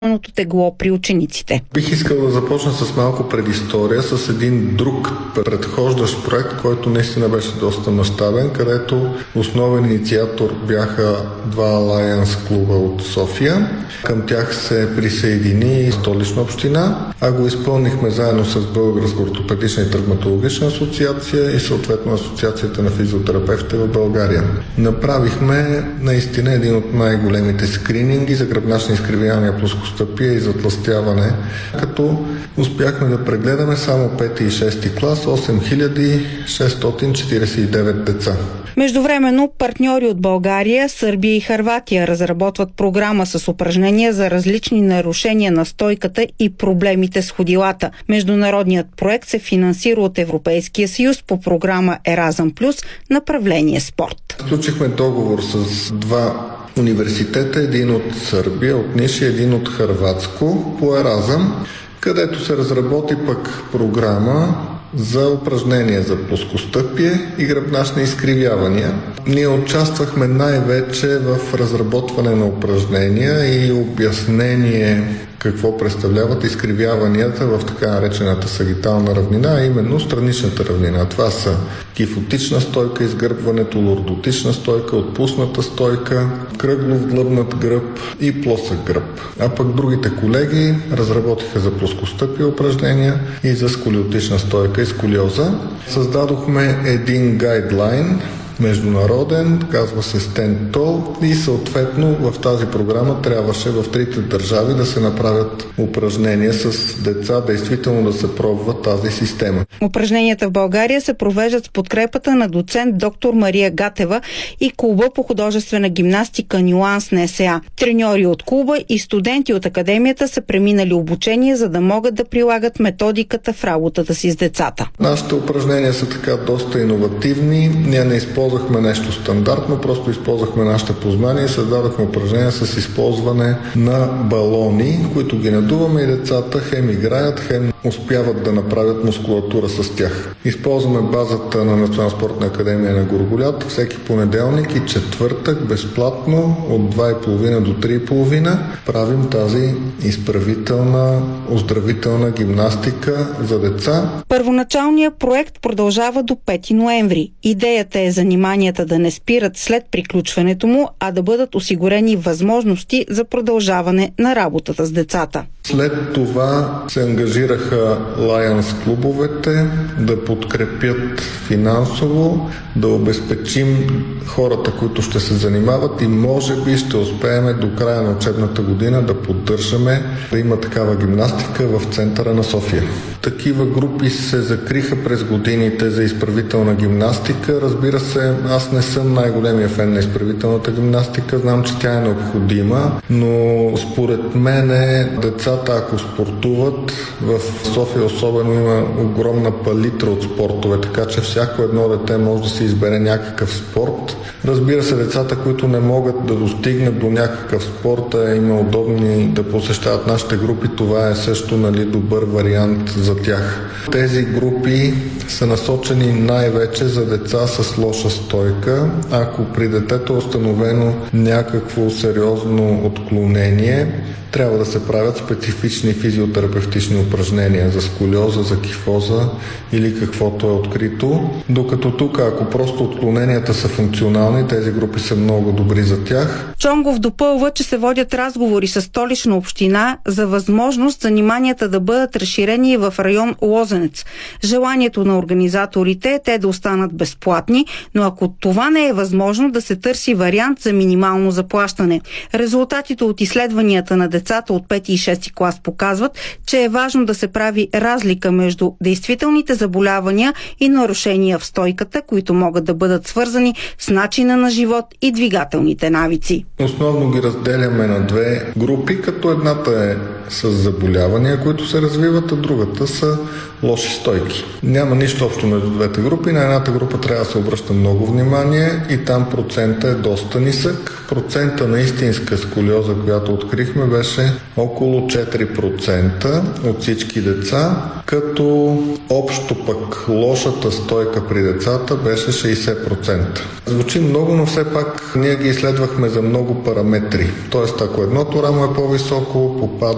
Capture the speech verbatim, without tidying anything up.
тегло при учениците. Бих искал да започна с малко предистория, с един друг предхождащ проект, който наистина беше доста мащабен, където основен инициатор бяха два Alliance клуба от София. Към тях се присъедини Столична община, а го изпълнихме заедно с Българска ортопедична и травматологична асоциация и съответно Асоциацията на физиотерапевтите в България. Направихме наистина един от най-големите скрининги за гръбначни изкривявания, плоскостъпие и затлъстяване, като успяхме да прегледаме само пети и шести клас осем хиляди шестстотин четиридесет и девет деца. Междувременно партньори от България, Сърбия и Хърватия разработват програма с упражнения за различни нарушения на стойката и проблемите с ходилата. Международният проект се финансира от Европейския съюз по програма Еразъм плюс, направление спорт. Сключихме договор с два университета, един от Сърбия, от Ниш и един от Хърватско по Еразъм, където се разработи пък програма за упражнения за плоскостъпие и гръбначни изкривявания. Ние участвахме най-вече в разработване на упражнения и обяснение какво представляват изкривяванията в така наречената сагитална равнина, а именно страничната равнина. Това са кифотична стойка, изгърбването, лордотична стойка, отпусната стойка, кръглов длъбнат гръб и плосък гръб. А пък другите колеги разработиха за плоскостъпие упражнения и за сколиотична стойка и сколиоза. Създадохме един гайдлайн, международен, казва се Stand Tall, и съответно в тази програма трябваше в трите държави да се направят упражнения с деца, действително да се пробва тази система. Упражненията в България се провеждат с подкрепата на доцент доктор Мария Гатева и клуба по художествена гимнастика Нюанс на ЕСА. Треньори от клуба и студенти от академията са преминали обучение, за да могат да прилагат методиката в работата си с децата. Нашите упражнения са така доста иновативни. Ние не използваме Използвахме нещо стандартно, просто използвахме нашите познания и създадохме упражнения с използване на балони, които ги надуваме и децата хем играят, хем успяват да направят мускулатура с тях. Използваме базата на Национална спортна академия на Горголят всеки понеделник и четвъртък безплатно от два и половина до три и половина правим тази изправителна, оздравителна гимнастика за деца. Първоначалният проект продължава до пети ноември. Идеята е заниманията да не спират след приключването му, а да бъдат осигурени възможности за продължаване на работата с децата. След това се ангажираха Lions клубовете да подкрепят финансово, да обезпечим хората, които ще се занимават и може би ще успеем до края на учебната година да поддържаме да има такава гимнастика в центъра на София. Такива групи се закриха през годините за изправителна гимнастика. Разбира се, аз не съм най-големия фен на изправителната гимнастика, знам, че тя е необходима, но според мен децата, ако спортуват, в София особено има огромна палитра от спортове, така че всяко едно дете може да се избере някакъв спорт. Разбира се, децата, които не могат да достигнат до някакъв спорт, а им е удобни да посещават нашите групи, това е също, нали, добър вариант за тях. Тези групи са насочени най-вече за деца с лоша стойка. Ако при детето е установено някакво сериозно отклонение, трябва да се правят специфични физиотерапевтични упражнения за сколиоза, за кифоза или каквото е открито. Докато тук, ако просто отклоненията са функционални, тези групи са много добри за тях. Чонгов допълва, че се водят разговори с Столична община за възможност заниманията да бъдат разширени в район Лозенец. Желанието на организаторите е те да останат безплатни, но ако това не е възможно, да се търси вариант за минимално заплащане. Резултатите от изследванията на децата от пети и шести клас показват, че е важно да се прави разлика между действителните заболявания и нарушения в стойката, които могат да бъдат свързани с начина на живот и двигателните навици. Основно ги разделяме на две групи, като едната е с заболявания, които се развиват, а другата са лоши стойки. Няма нищо общо между двете групи. На едната група трябва да се обръща много внимание и там процента е доста нисък. Процента на истинска сколиоза, която открихме, беше около четири процента от всички деца, като общо пък лошата стойка при децата беше шейсет процента. Звучи много, но все пак ние ги изследвахме за много параметри. Тоест, ако едното рамо е по-високо, попада